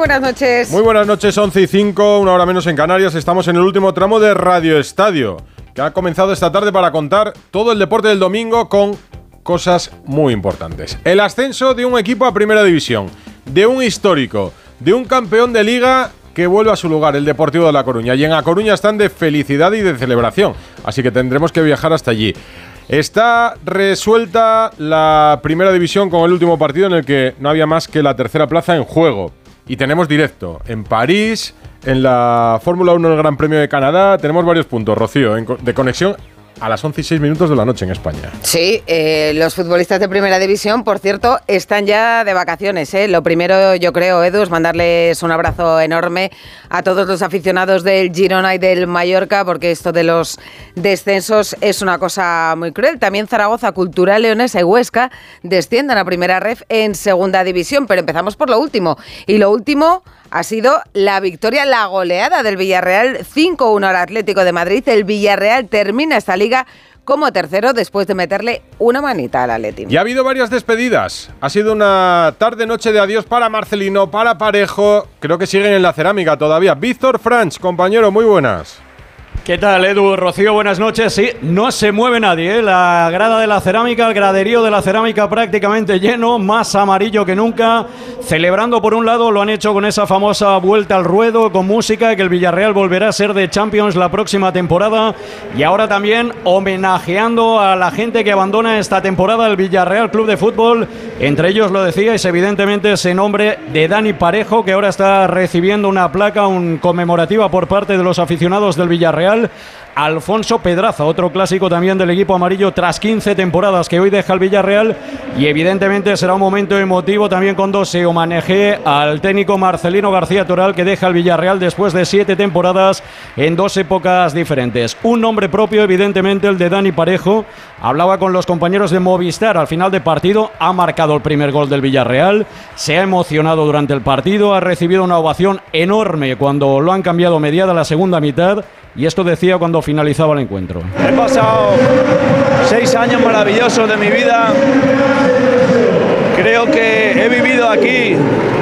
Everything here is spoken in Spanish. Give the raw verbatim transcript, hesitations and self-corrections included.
buenas noches. Muy buenas noches, once y cinco, una hora menos en Canarias. Estamos en el último tramo de Radio Estadio, que ha comenzado esta tarde para contar todo el deporte del domingo con cosas muy importantes. El ascenso de un equipo a Primera División, de un histórico, de un campeón de Liga que vuelve a su lugar, el Deportivo de La Coruña. Y en A Coruña están de felicidad y de celebración, así que tendremos que viajar hasta allí. Está resuelta la Primera División con el último partido en el que no había más que la tercera plaza en juego. Y tenemos directo en París, en la Fórmula uno del Gran Premio de Canadá. Tenemos varios puntos, Rocío, de conexión a las once y seis minutos de la noche en España. Sí, eh, los futbolistas de Primera División, por cierto, están ya de vacaciones. ¿eh? Lo primero, yo creo, Edu, es mandarles un abrazo enorme a todos los aficionados del Girona y del Mallorca, porque esto de los descensos es una cosa muy cruel. También Zaragoza, Cultural, Leonesa y Huesca descienden a Primera Ref en Segunda División. Pero empezamos por lo último. Y lo último ha sido la victoria, la goleada del Villarreal, cinco uno al Atlético de Madrid. El Villarreal termina esta liga como tercero después de meterle una manita al Atleti. Ya ha habido varias despedidas. Ha sido una tarde-noche de adiós para Marcelino, para Parejo. Creo que siguen en la cerámica todavía. Víctor Franch, compañero, muy buenas. ¿Qué tal, Edu? Rocío, buenas noches. Sí, no se mueve nadie, ¿eh? La grada de la cerámica, el graderío de la cerámica prácticamente lleno, más amarillo que nunca. Celebrando por un lado, lo han hecho con esa famosa vuelta al ruedo, con música, que el Villarreal volverá a ser de Champions la próxima temporada. Y ahora también homenajeando a la gente que abandona esta temporada el Villarreal Club de Fútbol. Entre ellos, lo decíais, evidentemente ese nombre de Dani Parejo, que ahora está recibiendo una placa un conmemorativa por parte de los aficionados del Villarreal. Alfonso Pedraza, otro clásico también del equipo amarillo tras quince temporadas que hoy deja el Villarreal, y evidentemente será un momento emotivo también cuando se homenajee al técnico Marcelino García Toral, que deja el Villarreal después de siete temporadas en dos épocas diferentes. Un nombre propio, evidentemente, el de Dani Parejo. Hablaba con los compañeros de Movistar al final del partido, ha marcado el primer gol del Villarreal, se ha emocionado durante el partido, ha recibido una ovación enorme cuando lo han cambiado mediada la segunda mitad. Y esto decía cuando finalizaba el encuentro. He pasado seis años maravillosos de mi vida. Creo que he vivido aquí